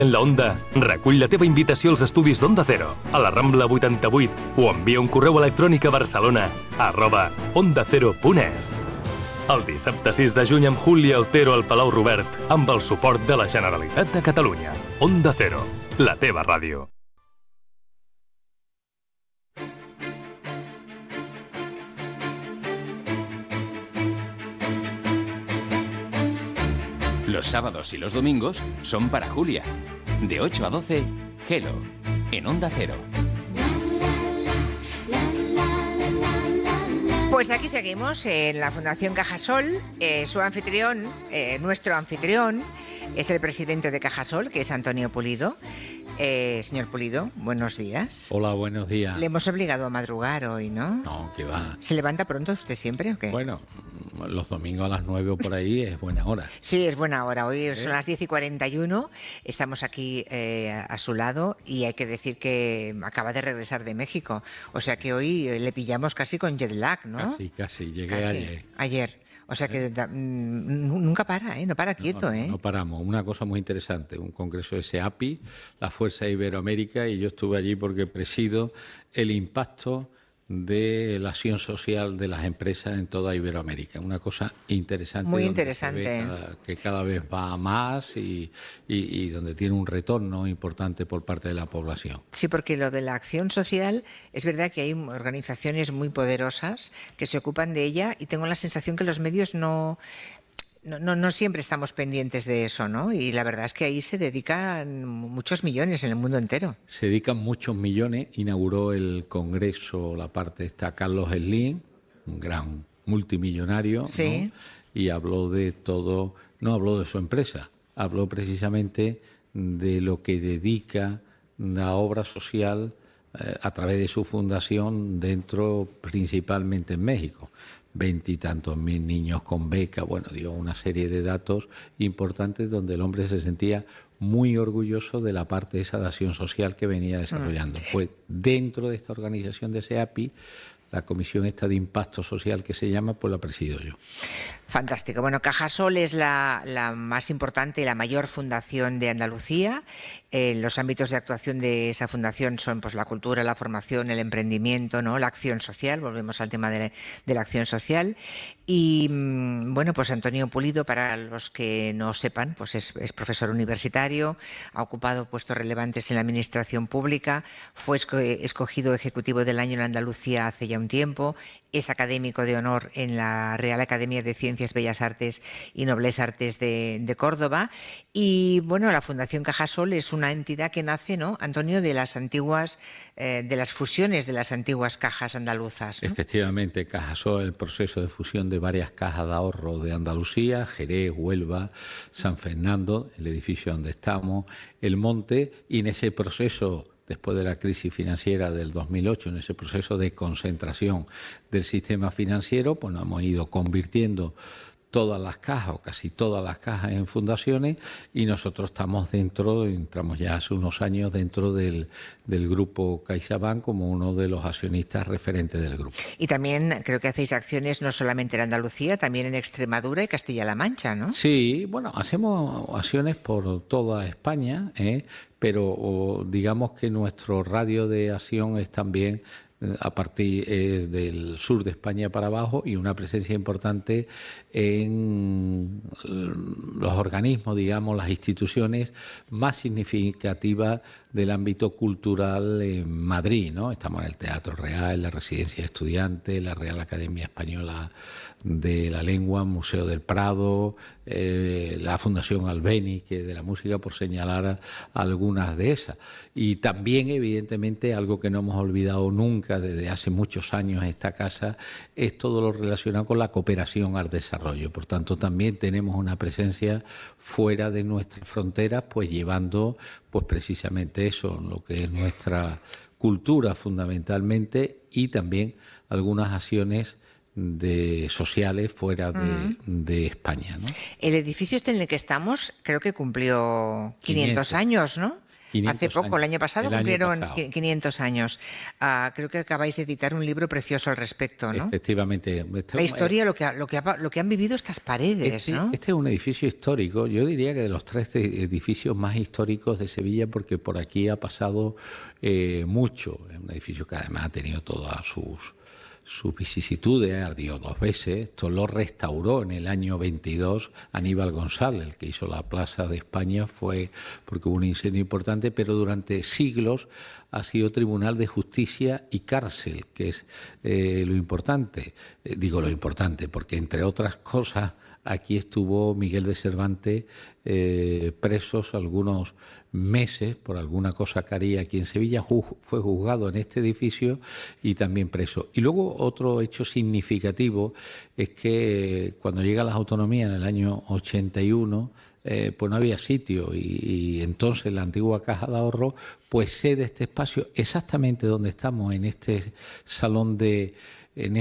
En la Onda, recull la teva invitació als estudis d'Onda Cero, a la Rambla 88, o envia un correu electrònic a barcelona@ondacero.es. El dissabte 6 de juny amb Juli Altero al Palau Robert, amb el suport de la Generalitat de Catalunya. Onda Cero, la teva ràdio. Los sábados y los domingos son para Julia. De 8 a 12, Hello, en Onda Cero. Pues aquí seguimos en la Fundación Cajasol. Su anfitrión, nuestro anfitrión, es el presidente de Cajasol, que es Antonio Pulido. Señor Pulido, buenos días. Hola, buenos días. Le hemos obligado a madrugar hoy, ¿no? No, que va. ¿Se levanta pronto usted siempre o qué? Bueno, los domingos a las 9 o por ahí es buena hora. Sí, es buena hora. Hoy son las 10:41. Estamos aquí a su lado y hay que decir que acaba de regresar de México. O sea que hoy le pillamos casi con jet lag, ¿no? Casi. Llegué ayer. O sea que nunca para, no para quieto, No paramos. Una cosa muy interesante, un congreso de SEAPI, la Fuerza Iberoamérica, y yo estuve allí porque presido el impacto de la acción social de las empresas en toda Iberoamérica. Una cosa interesante. Muy donde interesante. se ve que cada vez va más y donde tiene un retorno importante por parte de la población. Sí, porque lo de la acción social, es verdad que hay organizaciones muy poderosas que se ocupan de ella y tengo la sensación que los medios no siempre estamos pendientes de eso, ¿no? Y la verdad es que ahí se dedican muchos millones en el mundo entero. Se dedican muchos millones. Inauguró el congreso, la parte está Carlos Slim, un gran multimillonario, sí, ¿no? Y habló de todo, no habló de su empresa, habló precisamente de lo que dedica la obra social a través de su fundación dentro, principalmente en México. 20 y tantos mil niños con beca, bueno, dio una serie de datos importantes donde el hombre se sentía muy orgulloso de la parte esa de acción social que venía desarrollando. Pues dentro de esta organización de SEAPI, la comisión esta de impacto social que se llama, pues la presido yo. Fantástico. Bueno, Cajasol es la más importante y la mayor fundación de Andalucía. Los ámbitos de actuación de esa fundación son pues la cultura, la formación, el emprendimiento, ¿no? La acción social. Volvemos al tema de la acción social. Y bueno, pues Antonio Pulido, para los que no sepan, pues es profesor universitario, ha ocupado puestos relevantes en la administración pública, fue escogido ejecutivo del año en Andalucía hace ya un tiempo, es académico de honor en la Real Academia de Ciencias, Bellas Artes y Nobles Artes de Córdoba. Y bueno, la Fundación Cajasol es una entidad que nace, ¿no, Antonio, de las antiguas, de las fusiones de las antiguas cajas andaluzas, ¿no? Efectivamente, Cajasol, el proceso de fusión de varias cajas de ahorro de Andalucía, Jerez, Huelva, San Fernando, el edificio donde estamos, El Monte, y en ese proceso, después de la crisis financiera del 2008, en ese proceso de concentración del sistema financiero, pues nos hemos ido convirtiendo todas las cajas o casi todas las cajas en fundaciones y nosotros entramos ya hace unos años dentro del grupo CaixaBank como uno de los accionistas referentes del grupo. Y también creo que hacéis acciones no solamente en Andalucía, también en Extremadura y Castilla-La Mancha, ¿no? Sí, bueno, hacemos acciones por toda España, pero digamos que nuestro radio de acción es también a partir del sur de España para abajo y una presencia importante en los organismos, digamos, las instituciones más significativas del ámbito cultural en Madrid, ¿no? Estamos en el Teatro Real, la Residencia de Estudiantes, la Real Academia Española de la Lengua, Museo del Prado, la Fundación Albéniz, que de la música, por señalar algunas de esas. Y también, evidentemente, algo que no hemos olvidado nunca desde hace muchos años en esta casa, es todo lo relacionado con la cooperación al desarrollo. Por tanto, también tenemos una presencia fuera de nuestras fronteras, pues llevando pues precisamente eso, lo que es nuestra cultura fundamentalmente, y también algunas acciones sociales fuera de España, ¿no? El edificio este en el que estamos creo que cumplió 500 años, ¿no? Hace poco, años. el año pasado, El año cumplieron pasado. 500 años. Creo que acabáis de editar un libro precioso al respecto, ¿no? Efectivamente. La historia, lo que han vivido estas paredes, ¿no? Este es un edificio histórico, yo diría que de los 3 edificios más históricos de Sevilla, porque por aquí ha pasado mucho. Es un edificio que además ha tenido todas sus vicisitudes, ardió 2 veces. Esto lo restauró en el año 22 Aníbal González, el que hizo la Plaza de España, fue porque hubo un incendio importante, pero durante siglos ha sido Tribunal de Justicia y cárcel, que es lo importante. Digo lo importante porque, entre otras cosas, aquí estuvo Miguel de Cervantes presos algunos meses por alguna cosa que haría aquí en Sevilla. Fue juzgado en este edificio y también preso. Y luego otro hecho significativo es que cuando llegan las autonomías en el año 81, pues no había sitio y entonces la antigua Caja de Ahorro pues cede este espacio exactamente donde estamos, en este salón en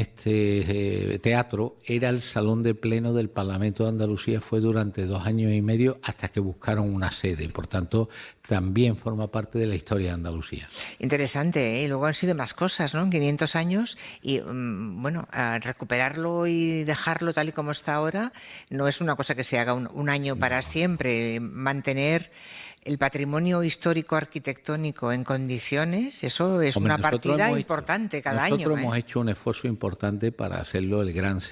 este teatro. Era el salón de pleno del Parlamento de Andalucía, fue durante 2 años y medio hasta que buscaron una sede. Por tanto, también forma parte de la historia de Andalucía. Interesante, ¿eh? Y luego han sido más cosas, ¿no? En 500 años y, bueno, recuperarlo y dejarlo tal y como está ahora no es una cosa que se haga un año para siempre. Mantener el patrimonio histórico arquitectónico en condiciones, eso es una partida importante cada año. Nosotros hemos hecho un esfuerzo importante para hacerlo un gran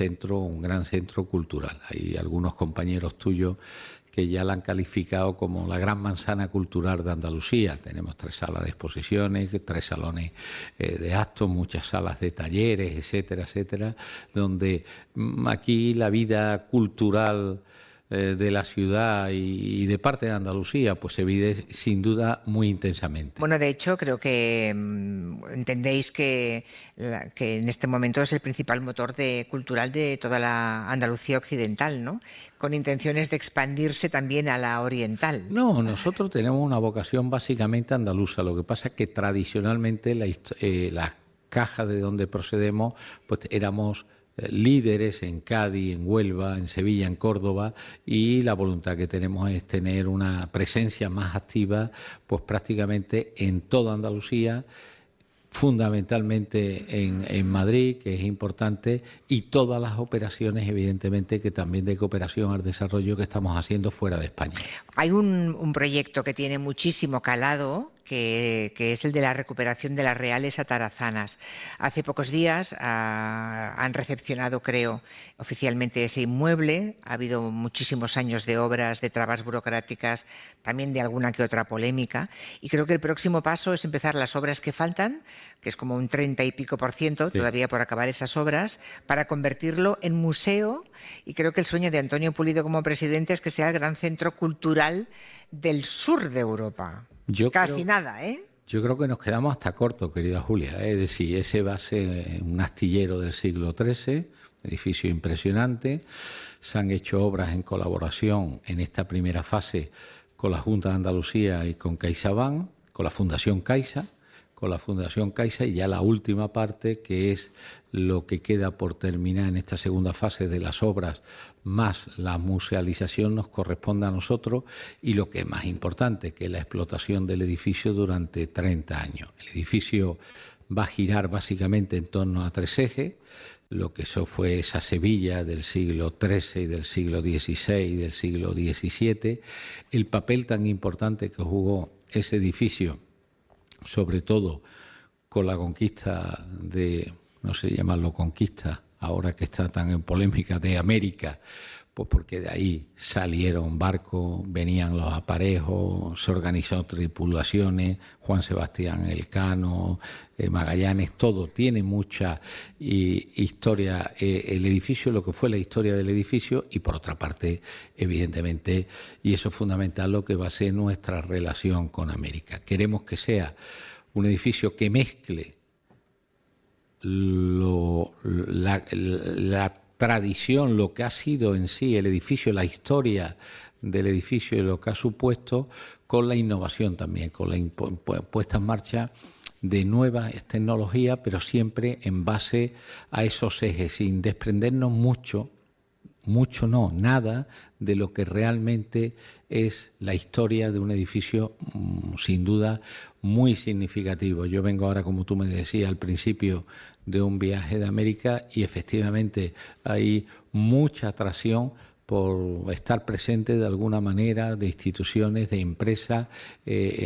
centro cultural. Hay algunos compañeros tuyos que ya la han calificado como la gran manzana cultural de Andalucía. Tenemos 3 salas de exposiciones, 3 salones de actos, muchas salas de talleres, etcétera, etcétera, donde aquí la vida cultural de la ciudad y de parte de Andalucía pues se vive sin duda muy intensamente. Bueno, de hecho creo que entendéis que en este momento es el principal motor cultural de toda la Andalucía occidental, ¿no? Con intenciones de expandirse también a la oriental. No, nosotros tenemos una vocación básicamente andaluza. Lo que pasa es que tradicionalmente las cajas de donde procedemos pues éramos líderes en Cádiz, en Huelva, en Sevilla, en Córdoba, y la voluntad que tenemos es tener una presencia más activa pues prácticamente en toda Andalucía, fundamentalmente en Madrid, que es importante, y todas las operaciones, evidentemente, que también de cooperación al desarrollo que estamos haciendo fuera de España. Hay un proyecto que tiene muchísimo calado, que es el de la recuperación de las Reales Atarazanas. Hace pocos días han recepcionado, creo, oficialmente ese inmueble. Ha habido muchísimos años de obras, de trabas burocráticas, también de alguna que otra polémica. Y creo que el próximo paso es empezar las obras que faltan, que es como un 30 y pico % todavía por acabar esas obras, para convertirlo en museo. Y creo que el sueño de Antonio Pulido como presidente es que sea el gran centro cultural del sur de Europa. Casi nada, ¿eh? Yo creo que nos quedamos hasta corto, querida Julia. Es decir, ese va a ser un astillero del siglo XIII, edificio impresionante. Se han hecho obras en colaboración en esta primera fase con la Junta de Andalucía y con CaixaBank, con la Fundación Caixa, y ya la última parte, que es lo que queda por terminar en esta segunda fase de las obras, más la musealización, nos corresponde a nosotros, y lo que es más importante, que es la explotación del edificio durante 30 años. El edificio va a girar básicamente en torno a 3 ejes, lo que eso fue esa Sevilla del siglo XIII y del siglo XVI y del siglo XVII, el papel tan importante que jugó ese edificio, sobre todo con la conquista de, no sé llamarlo conquista, ahora que está tan en polémica, de América, pues porque de ahí salieron barcos, venían los aparejos, se organizaron tripulaciones, Juan Sebastián Elcano, Magallanes, todo tiene mucha historia el edificio, lo que fue la historia del edificio, y por otra parte, evidentemente, y eso es fundamental, lo que va a ser nuestra relación con América. Queremos que sea un edificio que mezcle la tradición, lo que ha sido en sí el edificio, la historia del edificio y lo que ha supuesto, con la innovación también, con la puesta en marcha de nuevas tecnologías, pero siempre en base a esos ejes, sin desprendernos mucho mucho no, nada de lo que realmente es la historia de un edificio sin duda muy significativo. Yo vengo ahora, como tú me decías al principio, de un viaje de América y efectivamente hay mucha atracción por estar presente de alguna manera de instituciones, de empresas